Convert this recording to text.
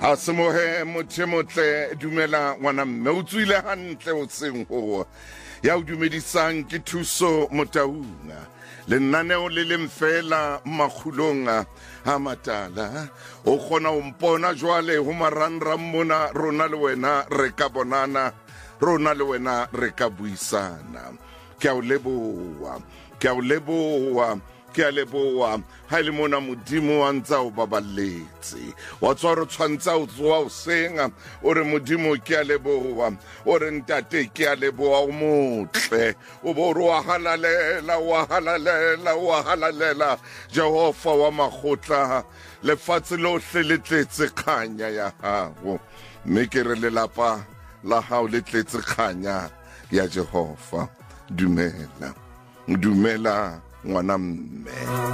a se mohe mothemotle dumela ngwana mme o tswile hantle o seng ho ya o dumedisang ke thuso motaunga lenaneo le lemfela makhulonga ha matala o khona o mpona jwale ho maranra mona rona le wena re ka bonana rona le wena re ka buisana ke a o leboa ke a leboa ha ile mona modimo wa ntsa o babaletse wa tswaro tshwantsa o tswa o senga o re modimo ke a leboa o re ntate ke a leboa o motle o bo ro halalela Jehova wa magotla lefatshe lohle le tletse khanya ya hao mme ke re lelapa la hao le tletse khanya ya Jehova dumela ngwana mme